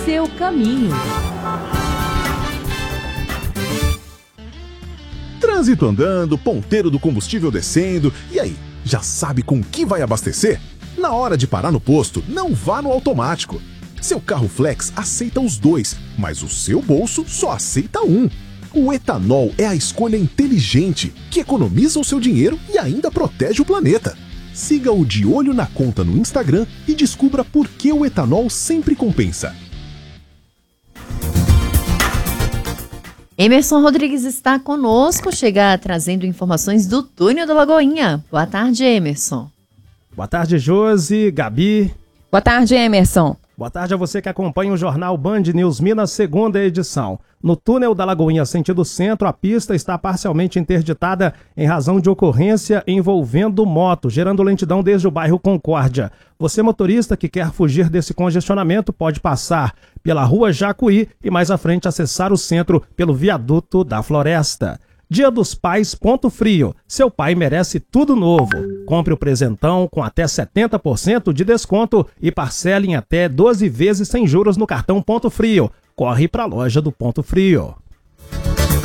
seu caminho. Trânsito andando, ponteiro do combustível descendo, e aí, já sabe com que vai abastecer? Na hora de parar no posto, não vá no automático. Seu carro flex aceita os dois, mas o seu bolso só aceita um. O etanol é a escolha inteligente, que economiza o seu dinheiro e ainda protege o planeta. Siga o De Olho na Conta no Instagram e descubra por que o etanol sempre compensa. Emerson Rodrigues está conosco, chega trazendo informações do túnel da Lagoinha. Boa tarde, Emerson. Boa tarde, Josi, Gabi. Boa tarde, Emerson. Boa tarde a você que acompanha o jornal Band News Minas, segunda edição. No túnel da Lagoinha, sentido centro, a pista está parcialmente interditada em razão de ocorrência envolvendo moto, gerando lentidão desde o bairro Concórdia. Você, motorista que quer fugir desse congestionamento, pode passar pela rua Jacuí e mais à frente acessar o centro pelo viaduto da Floresta. Dia dos Pais Ponto Frio. Seu pai merece tudo novo. Compre o presentão com até 70% de desconto e parcele em até 12 vezes sem juros no cartão Ponto Frio. Corre para a loja do Ponto Frio.